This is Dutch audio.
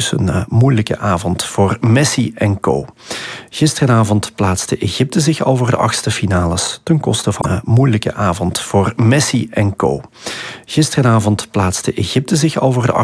Dus een moeilijke avond voor Messi en co. Gisteravond plaatste Egypte zich al voor de achtste finales ten koste van een moeilijke avond voor Messi en co. Gisteravond plaatste Egypte zich al voor de